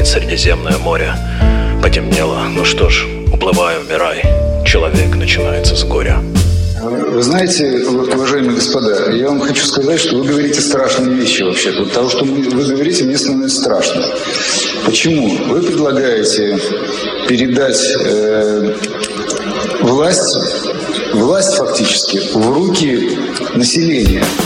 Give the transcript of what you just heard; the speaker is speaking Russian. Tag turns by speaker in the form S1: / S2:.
S1: Средиземное море. Потемнело, ну что ж, уплывай, умирай. Человек начинается с горя.
S2: Вы знаете, уважаемые господа, я вам хочу сказать, что вы говорите страшные вещи вообще-то. Вот того, что вы говорите, мне становится страшно. Почему? Вы предлагаете передать власть фактически в руки населения.